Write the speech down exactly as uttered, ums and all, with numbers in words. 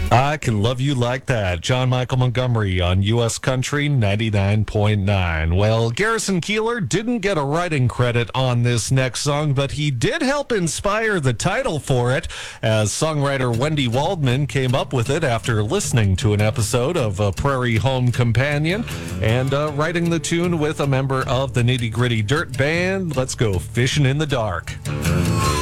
I Can Love You Like That. John Michael Montgomery on U S Country ninety-nine point nine. Well, Garrison Keillor didn't get a writing credit on this next song, but he did help inspire the title for it, as songwriter Wendy Waldman came up with it after listening to an episode of a Prairie Home Companion and uh, writing the tune with a member of the Nitty Gritty Dirt Band. Let's go fishing in the dark.